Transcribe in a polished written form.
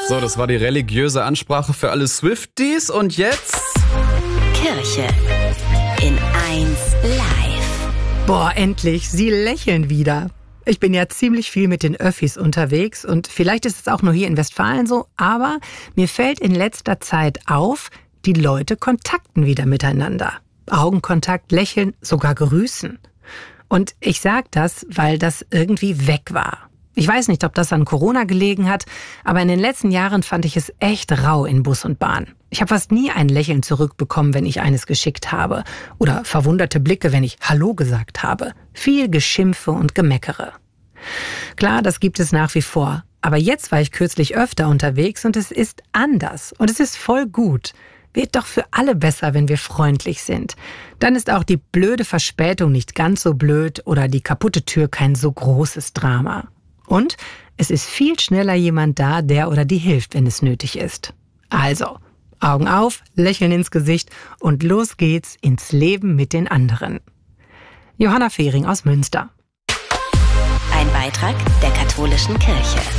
So, das war die religiöse Ansprache für alle Swifties und jetzt... Kirche in 1 Live. Boah, endlich, sie lächeln wieder. Ich bin ja ziemlich viel mit den Öffis unterwegs und vielleicht ist es auch nur hier in Westfalen so, aber mir fällt in letzter Zeit auf, die Leute kontakten wieder miteinander. Augenkontakt, lächeln, sogar grüßen. Und ich sag das, weil das irgendwie weg war. Ich weiß nicht, ob das an Corona gelegen hat, aber in den letzten Jahren fand ich es echt rau in Bus und Bahn. Ich habe fast nie ein Lächeln zurückbekommen, wenn ich eines geschickt habe. Oder verwunderte Blicke, wenn ich Hallo gesagt habe. Viel Geschimpfe und Gemeckere. Klar, das gibt es nach wie vor. Aber jetzt war ich kürzlich öfter unterwegs und es ist anders. Und es ist voll gut. Wird doch für alle besser, wenn wir freundlich sind. Dann ist auch die blöde Verspätung nicht ganz so blöd oder die kaputte Tür kein so großes Drama. Und es ist viel schneller jemand da, der oder die hilft, wenn es nötig ist. Also, Augen auf, Lächeln ins Gesicht und los geht's ins Leben mit den anderen. Johanna Fehring aus Münster. Ein Beitrag der Katholischen Kirche.